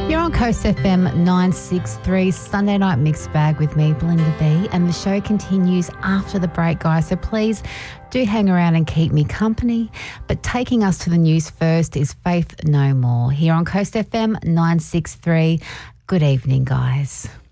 You're on Coast FM 963, Sunday Night Mixed Bag with me, Belinda B, and the show continues after the break, guys, so please do hang around and keep me company. But taking us to the news first is Faith No More here on Coast FM 963. Good evening, guys.